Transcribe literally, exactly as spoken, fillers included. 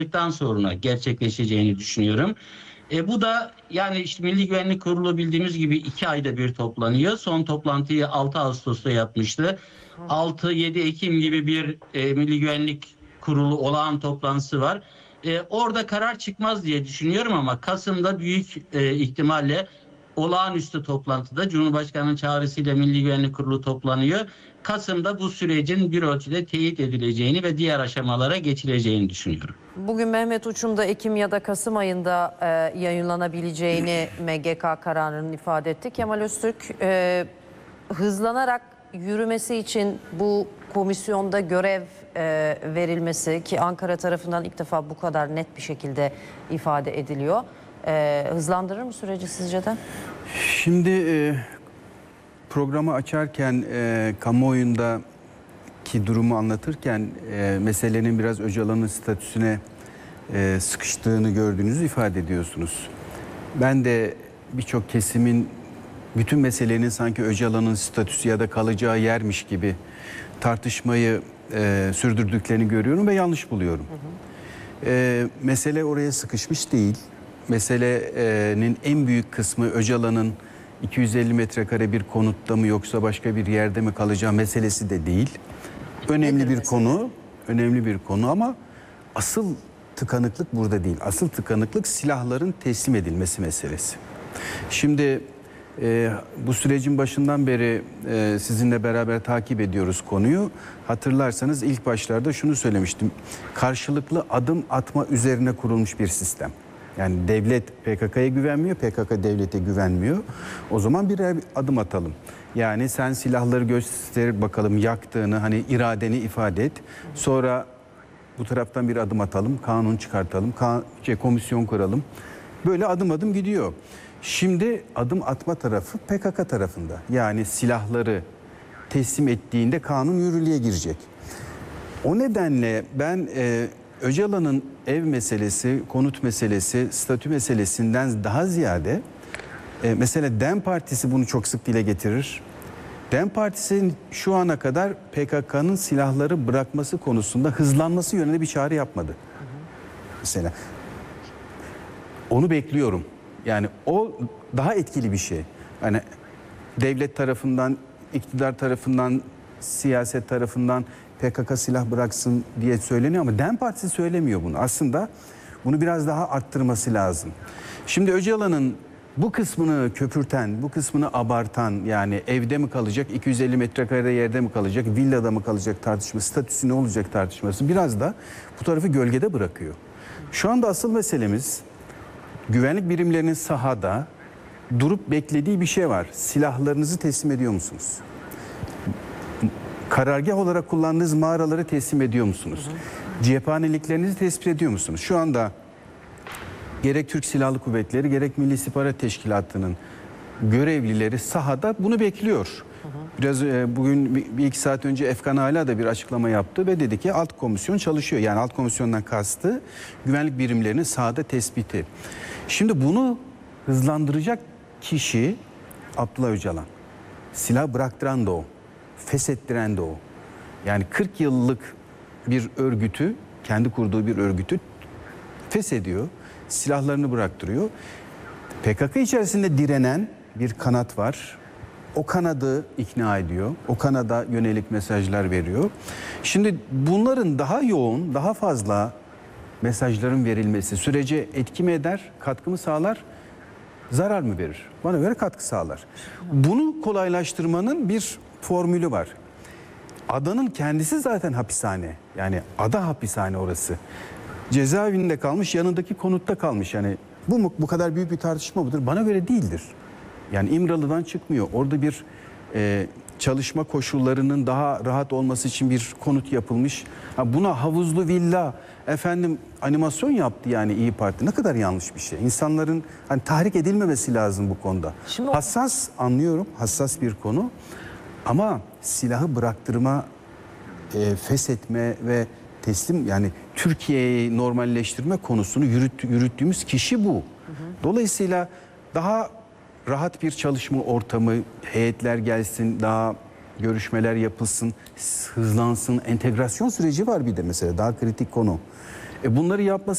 sonra gerçekleşeceğini düşünüyorum. E, bu da yani işte Milli Güvenlik Kurulu bildiğimiz gibi iki ayda bir toplanıyor. Son toplantıyı altı Ağustos'ta yapmıştı. altı yedi Ekim gibi bir e, Milli Güvenlik Kurulu olağan toplantısı var. E, orada karar çıkmaz diye düşünüyorum ama Kasım'da büyük e, ihtimalle olağanüstü toplantıda Cumhurbaşkanı'nın çağrısıyla Milli Güvenlik Kurulu toplanıyor. Kasım'da bu sürecin bir ölçüde teyit edileceğini ve diğer aşamalara geçileceğini düşünüyorum. Bugün Mehmet Uçum da Ekim ya da Kasım ayında e, yayınlanabileceğini M G K kararının ifade etti. Kemal Öztürk e, hızlanarak yürümesi için bu komisyonda görev e, verilmesi ki Ankara tarafından ilk defa bu kadar net bir şekilde ifade ediliyor. E, hızlandırır mı süreci sizce de? Şimdi e, programı açarken e, kamuoyundaki durumu anlatırken e, meselenin biraz Öcalan'ın statüsüne e, sıkıştığını gördüğünüzü ifade ediyorsunuz. Ben de birçok kesimin bütün meselenin sanki Öcalan'ın statüsü ya da kalacağı yermiş gibi tartışmayı e, sürdürdüklerini görüyorum ve yanlış buluyorum. Hı hı. E, mesele oraya sıkışmış değil. Meselenin en büyük kısmı Öcalan'ın iki yüz elli metrekare bir konutta mı yoksa başka bir yerde mi kalacağı meselesi de değil. Önemli Nedir bir mesele? konu, önemli bir konu ama asıl tıkanıklık burada değil. Asıl tıkanıklık silahların teslim edilmesi meselesi. Şimdi e, bu sürecin başından beri e, sizinle beraber takip ediyoruz konuyu. Hatırlarsanız ilk başlarda şunu söylemiştim. Karşılıklı adım atma üzerine kurulmuş bir sistem. Yani devlet P K K'ya güvenmiyor, P K K devlete güvenmiyor. O zaman birer adım atalım. Yani sen silahları göster bakalım yaktığını, hani iradeni ifade et. Sonra bu taraftan bir adım atalım, kanun çıkartalım, kan şey, komisyon kuralım. Böyle adım adım gidiyor. Şimdi adım atma tarafı P K K tarafında. Yani silahları teslim ettiğinde kanun yürürlüğe girecek. O nedenle ben e, Öcalan'ın ev meselesi, konut meselesi, statü meselesinden daha ziyade e, mesela DEM Partisi bunu çok sık dile getirir. DEM Partisi'nin şu ana kadar P K K'nın silahları bırakması konusunda hızlanması yönünde bir çağrı yapmadı. Hı hı. Mesela onu bekliyorum. Yani o daha etkili bir şey. Yani devlet tarafından, iktidar tarafından, siyaset tarafından P K K silah bıraksın diye söyleniyor ama DEM Partisi söylemiyor bunu. Aslında bunu biraz daha arttırması lazım. Şimdi Öcalan'ın bu kısmını köpürten, bu kısmını abartan, yani evde mi kalacak, iki yüz elli metrekare yerde mi kalacak, villada mı kalacak tartışması, statüsü ne olacak tartışması biraz da bu tarafı gölgede bırakıyor. Şu anda asıl meselemiz güvenlik birimlerinin sahada durup beklediği bir şey var. Silahlarınızı teslim ediyor musunuz? Karargah olarak kullandığınız mağaraları teslim ediyor musunuz? Hı hı. Cephaneliklerinizi tespit ediyor musunuz? Şu anda gerek Türk Silahlı Kuvvetleri gerek Milli İstihbarat Teşkilatı'nın görevlileri sahada bunu bekliyor. Hı hı. Biraz e, bugün bir, bir iki saat önce Efkan Ala da bir açıklama yaptı ve dedi ki alt komisyon çalışıyor. Yani alt komisyondan kastı güvenlik birimlerinin sahada tespiti. Şimdi bunu hızlandıracak kişi Abdullah Öcalan. Silah bıraktıran da o. Feshettiren de o. Yani kırk yıllık bir örgütü, kendi kurduğu bir örgütü feshediyor. Silahlarını bıraktırıyor. P K K içerisinde direnen bir kanat var. O kanadı ikna ediyor. O kanada yönelik mesajlar veriyor. Şimdi bunların daha yoğun, daha fazla mesajların verilmesi sürece etki mi eder, katkı mı sağlar, zarar mı verir? Bana göre katkı sağlar. Bunu kolaylaştırmanın bir formülü var. Adanın kendisi zaten hapishane. Yani ada hapishane orası. Cezaevinde kalmış, yanındaki konutta kalmış. Yani bu mu, bu kadar büyük bir tartışma mıdır? Bana göre değildir. Yani İmralı'dan çıkmıyor. Orada bir e, çalışma koşullarının daha rahat olması için bir konut yapılmış. Ha, buna havuzlu villa, efendim animasyon yaptı yani İYİ Parti. Ne kadar yanlış bir şey. İnsanların hani tahrik edilmemesi lazım bu konuda. Şimdi hassas, anlıyorum, hassas bir konu. Ama silahı bıraktırma, e, feshetme ve teslim, yani Türkiye'yi normalleştirme konusunu yürüt, yürüttüğümüz kişi bu. Hı hı. Dolayısıyla daha rahat bir çalışma ortamı, heyetler gelsin, daha görüşmeler yapılsın, hızlansın. Entegrasyon süreci var bir de mesela, daha kritik konu. E bunları yapması